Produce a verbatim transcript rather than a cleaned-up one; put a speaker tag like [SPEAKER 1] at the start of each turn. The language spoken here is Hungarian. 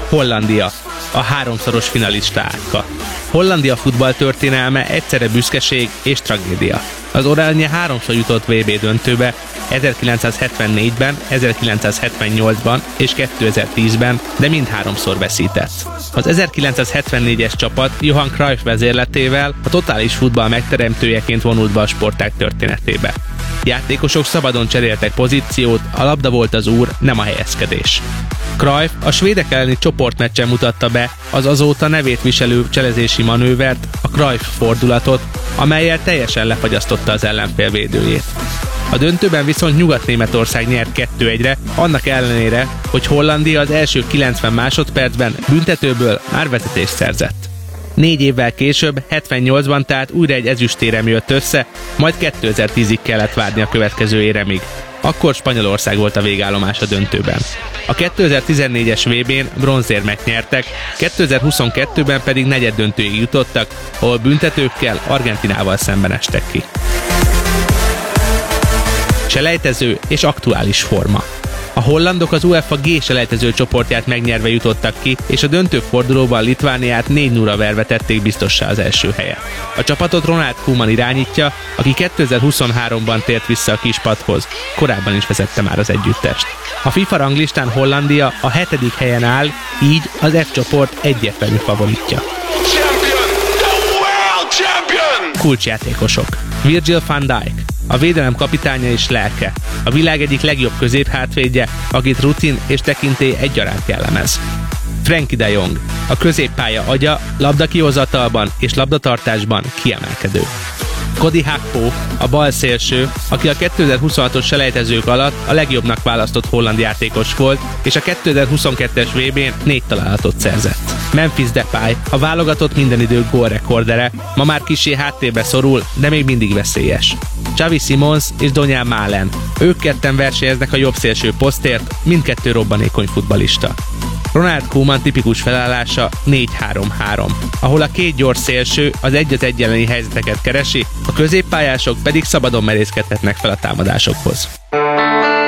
[SPEAKER 1] Hollandia, a háromszoros finalista átka. Hollandia futballtörténelme egyszerre büszkeség és tragédia. Az Oranje háromszor jutott vé bé döntőbe, ezerkilencszázhetvennégyben, ezerkilencszázhetvennyolcban és kétezer-tízben, de mindháromszor veszített. Az ezerkilencszázhetvennégyes csapat Johan Cruyff vezérletével a totális futball megteremtőjeként vonult be a sportág történetébe. Játékosok szabadon cseréltek pozíciót, a labda volt az úr, nem a helyezkedés. Cruyff a svédek elleni csoportmeccsen mutatta be az azóta nevét viselő cselezési manővert, a Cruyff fordulatot, amellyel teljesen lefagyasztotta az ellenfél védőjét. A döntőben viszont Nyugat-Németország nyert kettő egyre, annak ellenére, hogy Hollandia az első kilencven másodpercben büntetőből már vezetést szerzett. Négy évvel később, hetvennyolcban tehát újra egy ezüstérem jött össze, majd kétezer-tízig kellett várni a következő éremig. Akkor Spanyolország volt a végállomás a döntőben. A kétezer-tizennégyes vé bén bronzérmet nyertek, kétezer-huszonkettőben pedig negyeddöntőig jutottak, ahol büntetőkkel Argentinával szemben estek ki. Selejtező és aktuális forma. A hollandok az UEFA G selejtező csoportját megnyerve jutottak ki, és a döntőfordulóban Litvániát négy nulla verve tették biztossá az első helyet. A csapatot Ronald Koeman irányítja, aki kétezer-huszonháromban tért vissza a kispadhoz, korábban is vezette már az együttest. A FIFA ranglistán Hollandia a hetedik helyen áll, így az F csoport egyértelmű favoritja. Kulcsjátékosok. Virgil van Dijk, a védelem kapitánya és lelke, a világ egyik legjobb középhátvédje, akit rutin és tekintély egyaránt jellemez. Frenkie de Jong, a középpálya agya, labdakihozatalban és labdatartásban kiemelkedő. Cody Gakpo, a bal szélső, aki a kétezer-huszonhatos selejtezők alatt a legjobbnak választott holland játékos volt, és a kétezer-huszonkettes vé bén négy találatot szerzett. Memphis Depay, a válogatott minden idők gólrekordere, ma már kissé háttérbe szorul, de még mindig veszélyes. Xavi Simons és Donyell Malen, ők ketten versenyeznek a jobb szélső posztért, mindkettő robbanékony futballista. Ronald Koeman tipikus felállása négy három három, ahol a két gyors szélső az egy az egy elleni helyzeteket keresi, a középpályások pedig szabadon merészkedhetnek fel a támadásokhoz.